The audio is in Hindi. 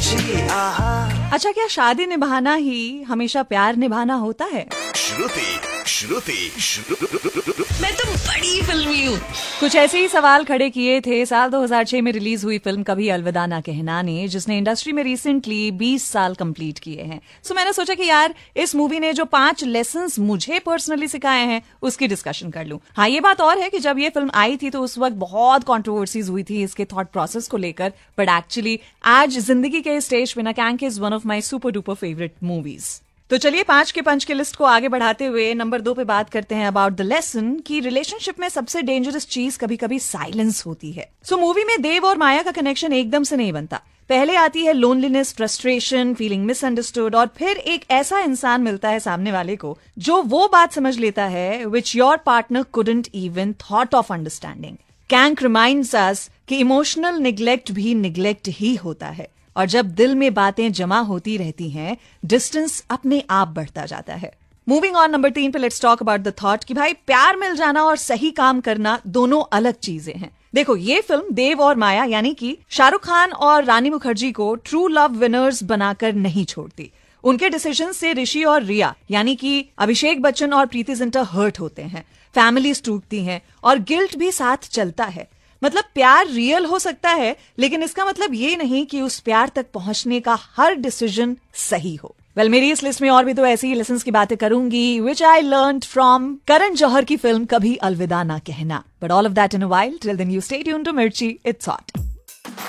अच्छा, क्या शादी निभाना ही हमेशा प्यार निभाना होता है? मैं तो बड़ी फिल्मी हूँ। कुछ ऐसे ही सवाल खड़े किए थे साल 2006 में रिलीज हुई फिल्म कभी अलविदा ना कहना ने, जिसने इंडस्ट्री में रिसेंटली 20 साल कंप्लीट किए हैं। सो मैंने सोचा कि यार इस मूवी ने जो 5 लेसन्स मुझे पर्सनली सिखाए हैं उसकी डिस्कशन कर लूं। हाँ, ये बात और है कि जब ये फिल्म आई थी तो उस वक्त बहुत कंट्रोवर्सीज हुई थी इसके थॉट प्रोसेस को लेकर, बट एक्चुअली आज जिंदगी के स्टेज पे ना कैंक is one of my super duper favourite movies. तो चलिए 5 के पंच की लिस्ट को आगे बढ़ाते हुए नंबर 2 पे बात करते हैं अबाउट द लेसन कि रिलेशनशिप में सबसे डेंजरस चीज कभी कभी साइलेंस होती है। सो मूवी में देव और माया का कनेक्शन एकदम से नहीं बनता। पहले आती है लोनलीनेस, फ्रस्ट्रेशन, फीलिंग मिसअंडरस्टूड, और फिर एक ऐसा इंसान मिलता है सामने वाले को जो वो बात समझ लेता है which your partner couldn't even thought of understanding. कैंक reminds अस कि इमोशनल निग्लेक्ट भी निग्लेक्ट ही होता है, और जब दिल में बातें जमा होती रहती हैं डिस्टेंस अपने आप बढ़ता जाता है। मूविंग ऑन नंबर 3 पे let's talk about the thought कि भाई प्यार मिल जाना और सही काम करना दोनों अलग चीजें हैं। देखो, ये फिल्म देव और माया यानी कि शाहरुख खान और रानी मुखर्जी को ट्रू लव विनर्स बनाकर नहीं छोड़ती। उनके डिसीजन से ऋषि और रिया यानी कि अभिषेक बच्चन और प्रीति जिंटा हर्ट होते हैं, फैमिलीज टूटती हैं और गिल्ट भी साथ चलता है। मतलब प्यार रियल हो सकता है, लेकिन इसका मतलब ये नहीं कि उस प्यार तक पहुंचने का हर डिसीजन सही हो। मेरी इस लिस्ट में और भी तो ऐसी ही लेसन्स की बातें करूंगी विच आई लर्न्ड फ्रॉम करण जौहर की फिल्म कभी अलविदा ना कहना। But all of that in a while, till then you stay tuned to मिर्ची, इट्स हॉट।